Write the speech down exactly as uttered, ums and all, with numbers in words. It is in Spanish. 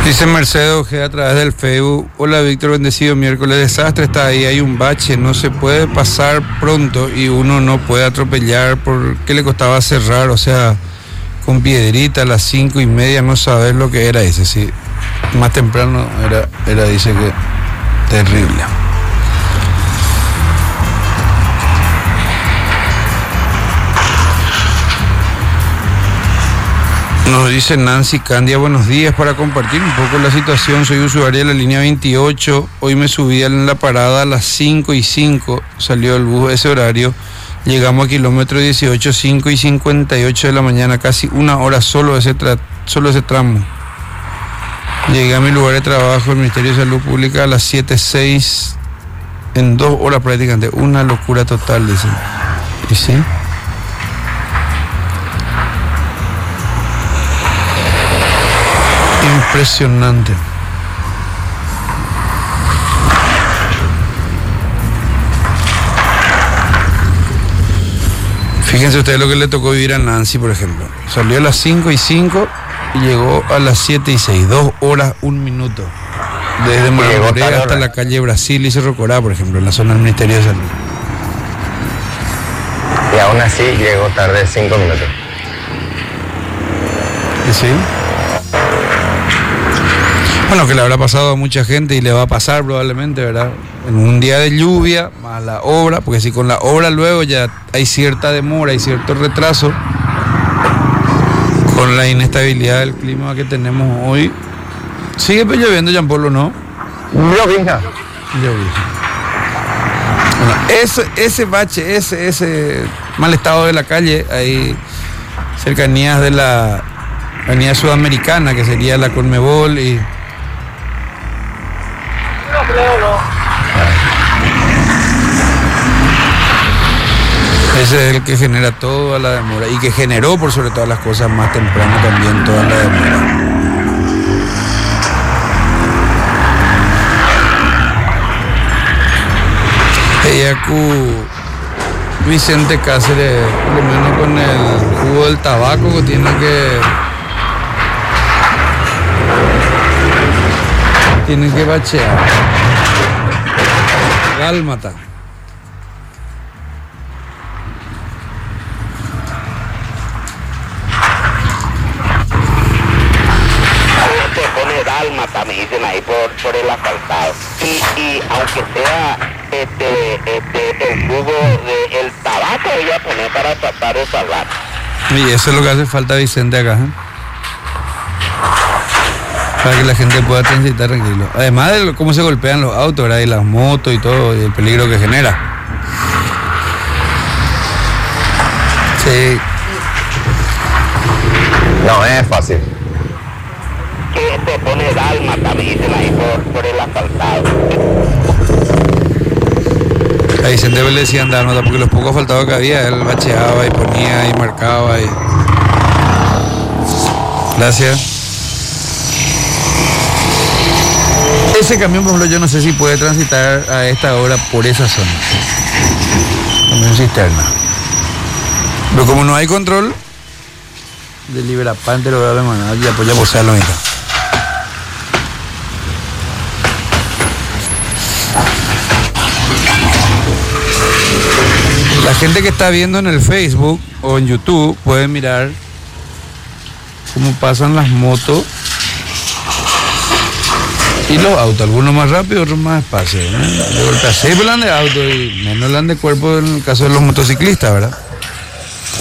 Dice Mercedes Ojeda a través del Facebook: hola Víctor, bendecido miércoles. Desastre está ahí, hay un bache, no se puede pasar pronto y uno no puede atropellar. ¿Por qué le costaba cerrar? O sea, con piedrita a las cinco y media, no sabes lo que era ese. Sí, más temprano era, era dice que terrible. Nos dice Nancy Candia: buenos días, para compartir un poco la situación. Soy usuaria de la línea veintiocho. Hoy me subí en la parada a las cinco y cinco. Salió el bus ese horario. Llegamos a kilómetro dieciocho, cinco y cincuenta y ocho de la mañana. Casi una hora solo ese, tra- solo ese tramo. Llegué a mi lugar de trabajo, el Ministerio de Salud Pública, a las siete seis. En dos horas prácticamente. Una locura total, dice. ¿Y sí? Impresionante. Fíjense ustedes lo que le tocó vivir a Nancy, por ejemplo. Salió a las cinco y cinco y llegó a las siete y seis. Dos horas, un minuto. Desde Marmoré hasta la calle Brasil y Cerro Corá, por ejemplo, en la zona del Ministerio de Salud. Y aún así llegó tarde cinco minutos. ¿Y sí? Bueno, que le habrá pasado a mucha gente y le va a pasar probablemente, ¿verdad? En un día de lluvia, más la obra, porque si con la obra luego ya hay cierta demora, hay cierto retraso, con la inestabilidad del clima que tenemos hoy. ¿Sigue pues lloviendo, Jean Polo, no? Llovizna. Llovizna. Bueno, ese, ese bache, ese, ese mal estado de la calle, hay cercanías de la avenida Sudamericana, que sería la Conmebol y... Ese es el que genera toda la demora y que generó por sobre todas las cosas más temprano también toda la demora. Eyacu Vicente Cáceres, por lo menos con el jugo del tabaco que tiene que tiene que bachear. Dálmata. Dálmata, me dicen ahí por, por el asfaltado. Y, y aunque sea este, este, el jugo del tabaco, voy a poner para tratar de salvar. Y eso es lo que hace falta, Vicente, acá, ¿eh? Para que la gente pueda transitar tranquilo. Además de lo, cómo se golpean los autos, ¿verdad? Y las motos y todo, y el peligro que genera. Sí. No es fácil. Que te pone dálmata, me dicen ahí por, por el asfaltado. A Vicente le decían dálmata porque los pocos asfaltados que había, él bacheaba y ponía y marcaba y... Gracias. Ese camión, por ejemplo, yo no sé si puede transitar a esta hora por esa zona. Camión cisterna. Pero como no hay control, de Liberapante lo voy a demandar y apoya por ser lo mismo. La gente que está viendo en el Facebook o en YouTube puede mirar cómo pasan las motos y los autos, algunos más rápido, otros más despacio, ¿no? De golpe así hablan de auto y menos hablan de cuerpo en el caso de los motociclistas, ¿verdad?